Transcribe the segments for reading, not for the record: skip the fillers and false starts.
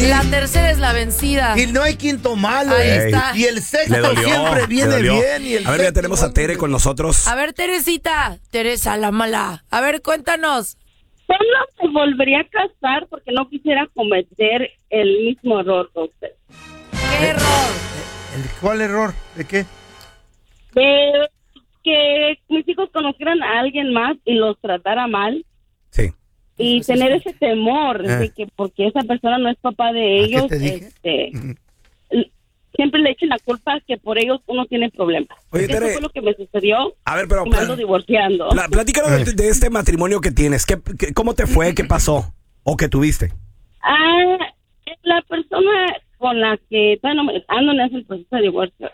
La tercera es la vencida. Y no hay quinto malo. Ahí está. Y el sexto siempre viene bien. Y a ver, ya tenemos a Tere con nosotros. A ver, Teresita. Teresa, la mala. A ver, cuéntanos. Yo no me volvería a casar porque no quisiera cometer el mismo error con usted. ¿Qué error? ¿Cuál error? ¿De qué? Que mis hijos conocieran a alguien más y los tratara mal. Sí. Y tener ese temor de que porque esa persona no es papá de ellos, ¿Qué te dije? siempre le echen la culpa que por ellos uno tiene problemas. Oye, Tere, eso fue lo que me sucedió. A ver, pero y me ando divorciando. Platícanos de este matrimonio que tienes. ¿Cómo te fue? ¿Qué pasó? ¿O qué tuviste? La persona con la que ando en ese proceso de divorcio,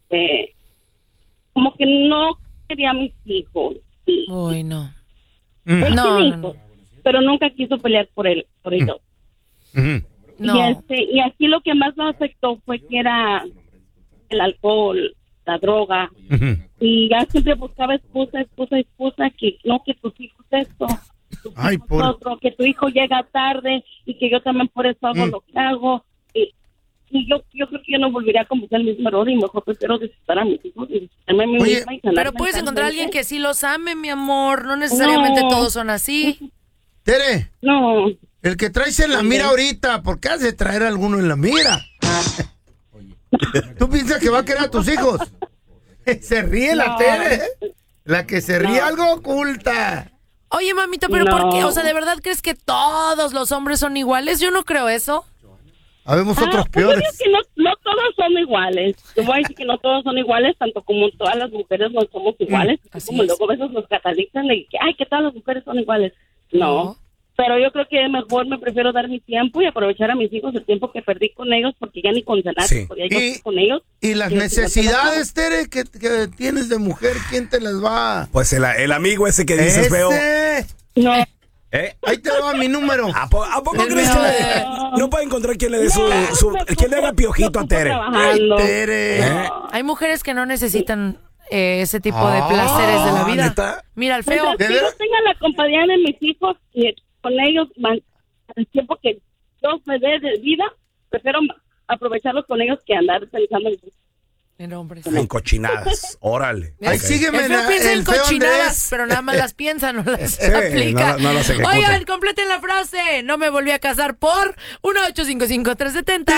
como que no quería a mis hijos. Uy, no. Él No, tiene no, hijos, pero nunca quiso pelear por ellos. No. Y aquí lo que más nos afectó fue que era el alcohol, la droga, y ya siempre buscaba excusa, que no, que tus hijos esto, otro, que tu hijo llega tarde y que yo también por eso hago lo que hago. Y yo creo que yo no volvería a cometer el mismo error y mejor prefiero disfrutar a mis hijos y disfrutarme a mí misma y pero puedes encontrar a alguien que sí los ame, mi amor. No necesariamente todos son así. Tere. No. El que traes en la mira ahorita, ¿por qué has de traer a alguno en la mira? ¿Tú piensas que va a querer a tus hijos? Se ríe la Tere. La que se ríe algo oculta. Oye, mamita, ¿pero por qué? O sea, ¿de verdad crees que todos los hombres son iguales? Yo no creo eso. Habemos otros peores. Yo digo que no todos son iguales. Te voy a decir que no todos son iguales, tanto como todas las mujeres no somos iguales. Como luego a veces nos catalizan de que, que todas las mujeres son iguales. No. Pero yo creo que mejor me prefiero dar mi tiempo y aprovechar a mis hijos el tiempo que perdí con ellos, porque ya ni con cenar podía ir con ellos. Y las necesidades, Tere, que tienes de mujer, ¿quién te las va? Pues el amigo ese que dices, feo. No. Ahí te va mi número. ¿A poco crees que no puede encontrar quien le dé quien le haga piojito a Tere? Ay, Tere. Hay mujeres que no necesitan ese tipo de placeres de la vida. ¿neta? Mira, el feo. Que yo tenga la compañía de mis hijos y con ellos el tiempo que yo me dé de vida, prefiero aprovecharlos con ellos que andar pensando en cochinadas. Órale. Ahí sígueme. El feo piensa en cochinadas, pero nada más las piensa, no las aplica. No las ejecuta. Oigan, completen la frase. No me volví a casar por 1-855-370